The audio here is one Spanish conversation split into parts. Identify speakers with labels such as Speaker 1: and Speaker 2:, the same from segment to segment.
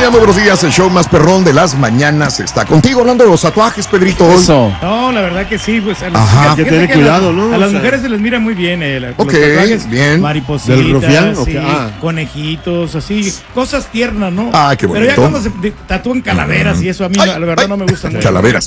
Speaker 1: muy buenos días. El show más perrón de las mañanas está contigo, hablando de los tatuajes, Pedrito.
Speaker 2: Eso.
Speaker 3: No, la verdad que sí, pues
Speaker 1: Ajá.
Speaker 2: Hay que tener cuidado, ¿no?
Speaker 3: A las mujeres se les mira muy bien, los
Speaker 1: Ok,
Speaker 3: tatuajes,
Speaker 1: bien.
Speaker 3: maripositas,
Speaker 2: ¿Del rufián?
Speaker 3: sí,
Speaker 2: Ok,
Speaker 3: conejitos, así, cosas tiernas, ¿no?
Speaker 1: Ah, qué bonito.
Speaker 3: Pero ya cuando se tatúan calaveras y eso a mí, la verdad, no me gusta mucho.
Speaker 1: Calaveras.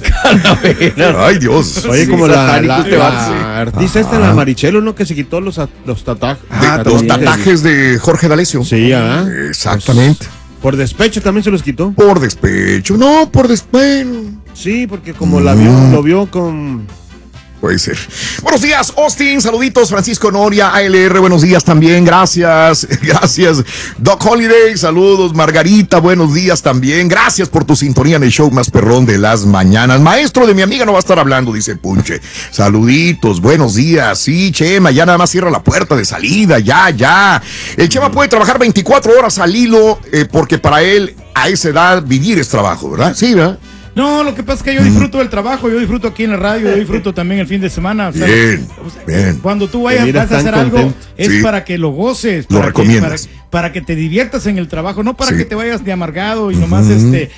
Speaker 1: Ay, Dios.
Speaker 2: Oye,
Speaker 3: Sí,
Speaker 2: como la
Speaker 3: este
Speaker 2: artista esta, la Marichelo, ¿no? Que se quitó los tatuajes.
Speaker 1: Los tatuajes de Jorge D'Alessio.
Speaker 2: Sí, ¿ah?
Speaker 1: Exactamente.
Speaker 2: Por despecho también se los quitó.
Speaker 1: Por despecho. No, por despecho.
Speaker 2: Sí, porque como lo vio con...
Speaker 1: Puede ser. Buenos días, Austin. Saluditos, Francisco Noria, ALR. Buenos días también. Gracias. Gracias. Doc Holiday. Saludos. Margarita. Buenos días también. Gracias por tu sintonía en el show más perrón de las mañanas. Maestro de mi amiga no va a estar hablando, dice Punche. Saluditos. Buenos días. Sí, Chema. Ya nada más cierra la puerta de salida. Ya. El Chema puede trabajar 24 horas al hilo porque para él a esa edad vivir es trabajo, ¿verdad? Sí, ¿verdad?
Speaker 3: No, lo que pasa es que yo disfruto del trabajo, yo disfruto aquí en la radio, yo disfruto también el fin de semana.
Speaker 1: Bien.
Speaker 3: Cuando tú vas a hacer algo, es para que lo goces.
Speaker 1: Lo recomiendas.
Speaker 3: Para que te diviertas en el trabajo, no para que te vayas de amargado y nomás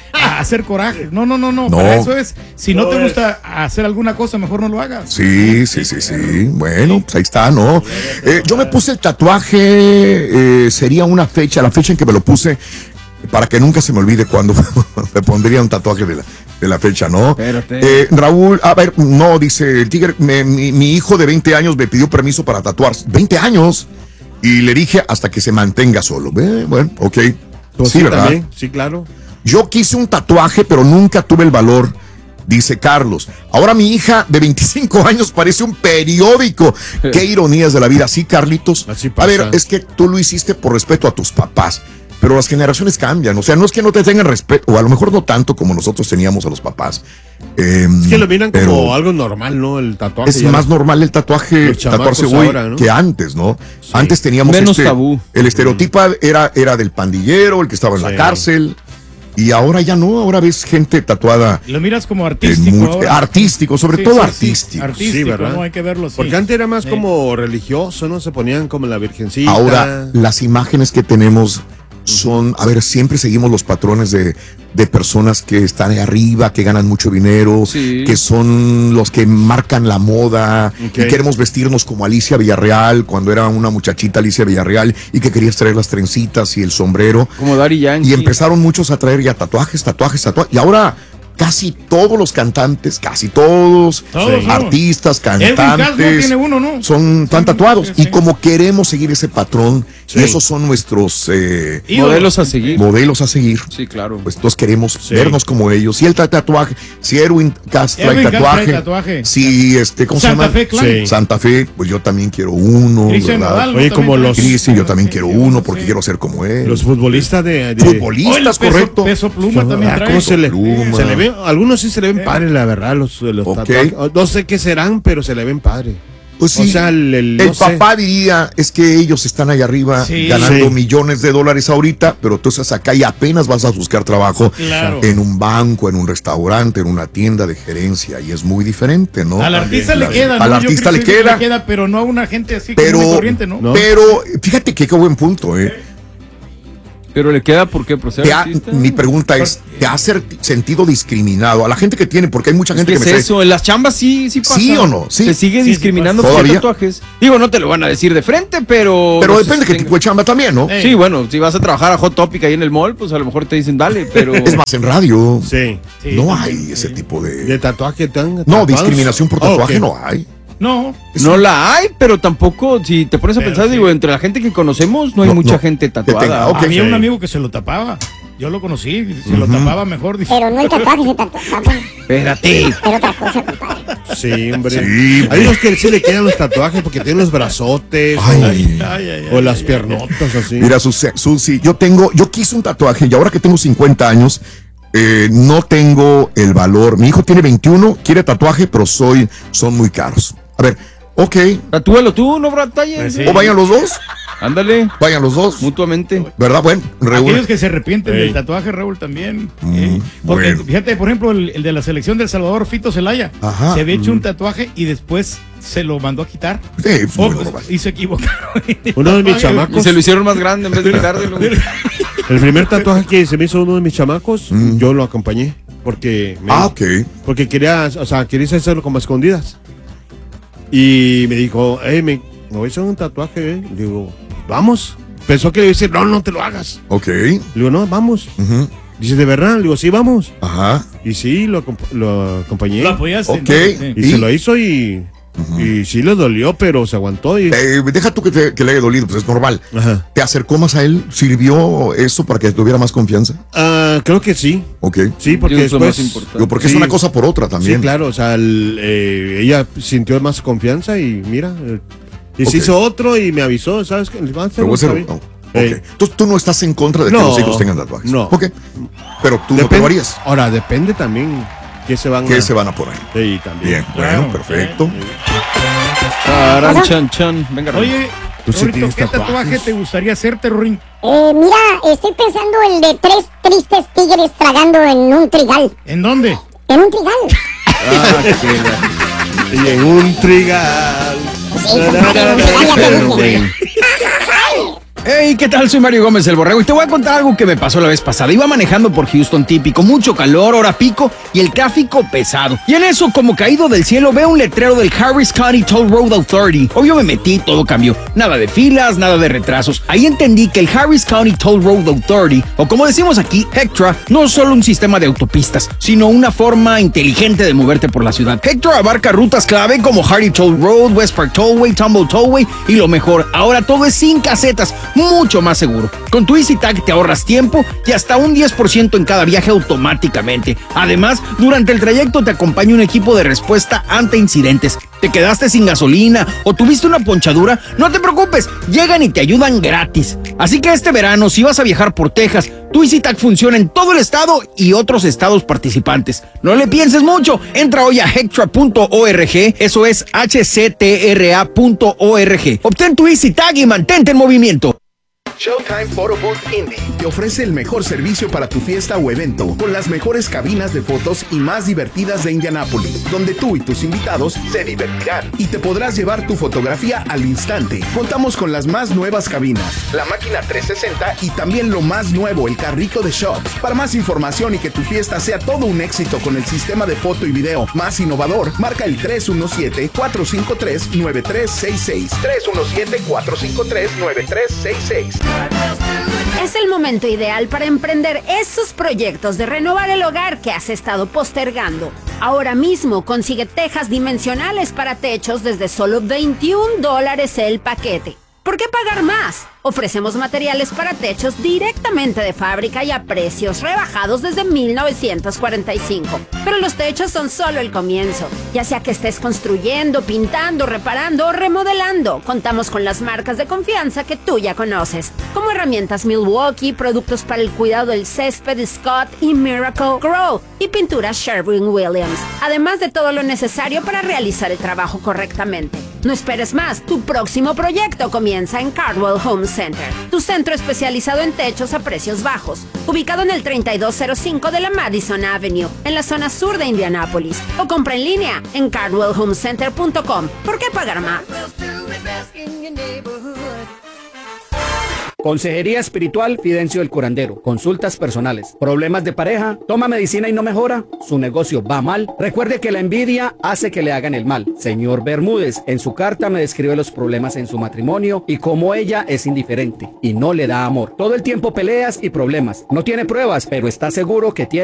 Speaker 3: a hacer coraje. No. Para eso es, si no te gusta hacer alguna cosa, mejor no lo hagas.
Speaker 1: Sí. Bueno, pues ahí está, ¿no? Yo me puse el tatuaje, sería la fecha en que me lo puse, para que nunca se me olvide cuando me pondría un tatuaje de la fecha, ¿no? Raúl, a ver, no, dice el Tigre, mi hijo de 20 años me pidió permiso para tatuar. 20 años. Y le dije hasta que se mantenga solo. Bueno, ok.
Speaker 2: Pues
Speaker 1: sí, ¿verdad?
Speaker 2: También. Sí, claro.
Speaker 1: Yo quise un tatuaje, pero nunca tuve el valor, dice Carlos. Ahora mi hija de 25 años parece un periódico. Qué ironías de la vida. Sí, Carlitos.
Speaker 2: Así pasa.
Speaker 1: A ver, es que tú lo hiciste por respeto a tus papás. Pero las generaciones cambian, o sea, no es que no te tengan respeto, o a lo mejor no tanto como nosotros teníamos a los papás.
Speaker 2: Es que lo miran como algo normal, ¿no? El tatuaje.
Speaker 1: Es más normal el tatuaje, tatuarse hoy, ¿no? Que antes, ¿no? Sí. Antes teníamos
Speaker 2: menos tabú.
Speaker 1: El estereotipo era del pandillero, el que estaba en la cárcel. Y ahora ya no, ahora ves gente tatuada.
Speaker 3: Lo miras como artístico.
Speaker 1: Artístico, sobre todo artístico.
Speaker 3: Artístico, sí, ¿verdad? No hay que verlo así.
Speaker 2: Porque antes era más como religioso, ¿no? Se ponían como la virgencita.
Speaker 1: Ahora, las imágenes que tenemos son, a ver, siempre seguimos los patrones de personas que están ahí arriba, que ganan mucho dinero, que son los que marcan la moda, y queremos vestirnos como Alicia Villarreal, cuando era una muchachita Alicia Villarreal, y que querías traer las trencitas y el sombrero.
Speaker 2: Como Daddy Yankee.
Speaker 1: Y empezaron muchos a traer ya tatuajes, y ahora casi todos los cantantes, artistas, cantantes,
Speaker 3: tiene uno, ¿no?
Speaker 1: están tatuados. Y como queremos seguir ese patrón, esos son nuestros
Speaker 2: modelos a seguir.
Speaker 1: Modelos a seguir.
Speaker 2: Sí, claro.
Speaker 1: Pues todos queremos vernos como ellos. Si el tatuaje, si Erwin Castro hay tatuaje, si ¿cómo se llama? Santa Fe, pues yo también quiero uno.
Speaker 2: Oye, como los
Speaker 1: Cristian, yo también quiero uno porque quiero ser como él.
Speaker 2: Los futbolistas
Speaker 1: futbolistas, correcto.
Speaker 3: Peso Pluma también trae.
Speaker 2: ¿Cómo se le ve? Algunos sí se le ven padres, la verdad, los tatuajes. No sé qué serán, pero se le ven padres.
Speaker 1: Pues sí, o sea, el papá diría, es que ellos están ahí arriba ganando millones de dólares ahorita, pero tú estás acá y apenas vas a buscar trabajo en un banco, en un restaurante, en una tienda de gerencia, y es muy diferente, ¿no?
Speaker 3: Al artista le queda, ¿no?
Speaker 1: Al artista le queda,
Speaker 3: pero no a una gente así como corriente, ¿no?
Speaker 1: Pero fíjate que qué buen punto,
Speaker 2: Pero le queda por qué proceder.
Speaker 1: Mi pregunta es, ¿te has sentido discriminado? A la gente que tiene, porque hay mucha gente que me dice.
Speaker 2: Eso, en las chambas sí pasa.
Speaker 1: ¿Sí o no? Sí.
Speaker 2: Se sigue discriminando por tatuajes. Digo, no te lo van a decir de frente, pero.
Speaker 1: Pero depende de qué tipo de chamba también, ¿no?
Speaker 2: Sí, bueno, si vas a trabajar a Hot Topic ahí en el mall, pues a lo mejor te dicen dale, pero.
Speaker 1: Es más, en radio.
Speaker 2: Sí.
Speaker 1: No hay ese tipo de.
Speaker 2: ¿De tatuaje tan?
Speaker 1: No, discriminación por tatuaje no hay.
Speaker 3: No
Speaker 2: la hay, pero tampoco, si te pones a pensar, digo, entre la gente que conocemos no hay mucha gente tatuada.
Speaker 3: Había un amigo que se lo tapaba. Yo lo conocí, se lo tapaba mejor.
Speaker 4: Pero no el tatuaje, se tatuaba.
Speaker 2: Espérate.
Speaker 4: Pero otra cosa, compadre.
Speaker 2: Sí, hombre. Hay unos que sí le quedan los tatuajes porque tienen los brazotes o las piernotas así.
Speaker 1: Mira, Susi, yo quise un tatuaje y ahora que tengo 50 años, no tengo el valor. Mi hijo tiene 21, quiere tatuaje, pero son muy caros. A ver, ok.
Speaker 2: Tatúalo tú, no batalles.
Speaker 1: O vayan los dos.
Speaker 2: Ándale.
Speaker 1: Vayan los dos.
Speaker 2: Mutuamente.
Speaker 1: ¿Verdad? Bueno, Raúl.
Speaker 3: Aquellos que se arrepienten del tatuaje, Raúl, también. Porque fíjate, por ejemplo, el de la selección de El Salvador, Fito Zelaya, se había hecho un tatuaje y después se lo mandó a quitar.
Speaker 1: Sí,
Speaker 3: y se equivocaron.
Speaker 2: Uno de mis chamacos. Y se lo hicieron más grande en vez de quitárselo. El primer tatuaje que se me hizo uno de mis chamacos, yo lo acompañé. Porque porque quería hacerlo como a escondidas. Y me dijo, me voy a hacer un tatuaje, Digo, vamos. Pensó que le iba a decir, no te lo hagas.
Speaker 1: Le
Speaker 2: digo, no, vamos. Dice, ¿de verdad? Le digo, sí, vamos.
Speaker 1: Ajá.
Speaker 2: Y sí, lo acompañé.
Speaker 3: Lo apoyaste.
Speaker 1: Sí.
Speaker 2: Y se lo hizo y sí le dolió, pero se aguantó.
Speaker 1: Deja tú que le haya dolido, pues es normal.
Speaker 2: Ajá.
Speaker 1: ¿Te acercó más a él? ¿Sirvió eso para que tuviera más confianza?
Speaker 2: Creo que sí.
Speaker 1: Sí,
Speaker 2: porque después...
Speaker 1: porque es una cosa por otra también.
Speaker 2: Sí, claro, o sea, ella sintió más confianza y mira... Y se hizo otro y me avisó, ¿sabes qué?
Speaker 1: Entonces tú no estás en contra de que los hijos tengan tatuajes.
Speaker 2: No.
Speaker 1: Pero tú no te lo harías.
Speaker 2: Ahora, depende también qué se van
Speaker 1: a poner.
Speaker 2: Sí, también.
Speaker 1: Bien, bueno, perfecto.
Speaker 3: Venga, oye, Rorrito, ¿qué tatuaje te gustaría hacerte, Rorín?
Speaker 4: Mira, estoy pensando el de 3 tristes tigres tragando en un trigal.
Speaker 3: ¿En dónde?
Speaker 4: En un trigal.
Speaker 2: Y en un trigal.
Speaker 4: Sí, compadre, en un trigal ya te dije.
Speaker 5: Hey, ¿qué tal? Soy Mario Gómez el Borrego y te voy a contar algo que me pasó la vez pasada. Iba manejando por Houston típico, mucho calor, hora pico y el tráfico pesado. Y en eso, como caído del cielo, veo un letrero del Harris County Toll Road Authority. Obvio me metí, todo cambió. Nada de filas, nada de retrasos. Ahí entendí que el Harris County Toll Road Authority, o como decimos aquí, HECTRA, no es solo un sistema de autopistas, sino una forma inteligente de moverte por la ciudad. HECTRA abarca rutas clave como Hardy Toll Road, West Park Tollway, Tumble Tollway y lo mejor, ahora todo es sin casetas, mucho más seguro. Con tu EasyTag te ahorras tiempo y hasta un 10% en cada viaje automáticamente. Además, durante el trayecto te acompaña un equipo de respuesta ante incidentes. ¿Te quedaste sin gasolina o tuviste una ponchadura? No te preocupes, llegan y te ayudan gratis. Así que este verano, si vas a viajar por Texas, tu EasyTag funciona en todo el estado y otros estados participantes. No le pienses mucho, entra hoy a hectra.org, eso es hctra.org. Obtén tu EasyTag y mantente en movimiento.
Speaker 6: Showtime Photo Booth Indy te ofrece el mejor servicio para tu fiesta o evento, con las mejores cabinas de fotos y más divertidas de Indianápolis, donde tú y tus invitados se divertirán y te podrás llevar tu fotografía al instante. Contamos con las más nuevas cabinas, la máquina 360 y también lo más nuevo, el carrito de shots. Para más información y que tu fiesta sea todo un éxito con el sistema de foto y video más innovador, marca el 317-453-9366. 317-453-9366.
Speaker 7: Es el momento ideal para emprender esos proyectos de renovar el hogar que has estado postergando. Ahora mismo consigue tejas dimensionales para techos desde solo $21 el paquete. ¿Por qué pagar más? Ofrecemos materiales para techos directamente de fábrica y a precios rebajados desde 1945. Pero los techos son solo el comienzo. Ya sea que estés construyendo, pintando, reparando o remodelando, contamos con las marcas de confianza que tú ya conoces, como herramientas Milwaukee, productos para el cuidado del césped Scott y Miracle Grow, y pinturas Sherwin-Williams, además de todo lo necesario para realizar el trabajo correctamente. No esperes más, tu próximo proyecto comienza en Cardwell Home Center, tu centro especializado en techos a precios bajos, ubicado en el 3205 de la Madison Avenue, en la zona sur de Indianápolis, o compra en línea en cardwellhomecenter.com. ¿Por qué pagar más?
Speaker 8: Consejería Espiritual Fidencio el Curandero. Consultas personales. ¿Problemas de pareja? ¿Toma medicina y no mejora? ¿Su negocio va mal? Recuerde que la envidia hace que le hagan el mal. Señor Bermúdez, en su carta me describe los problemas en su matrimonio y cómo ella es indiferente y no le da amor. Todo el tiempo peleas y problemas. No tiene pruebas, pero está seguro que tiene